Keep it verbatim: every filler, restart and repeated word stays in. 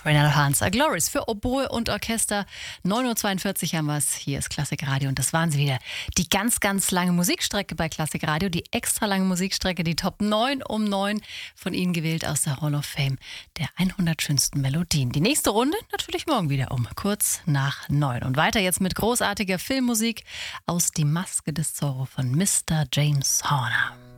Renata Hans, A Glorious für Oboe und Orchester. neun Uhr zweiundvierzig haben wir es. Hier ist Klassikradio und das waren sie wieder. Die ganz, ganz lange Musikstrecke bei Klassikradio, die extra lange Musikstrecke, die Top neun um neun von Ihnen gewählt aus der Hall of Fame der hundert schönsten Melodien. Die nächste Runde natürlich morgen wieder um kurz nach neun. Und weiter jetzt mit großartiger Filmmusik aus Die Maske des Zorro von Mister James Horner.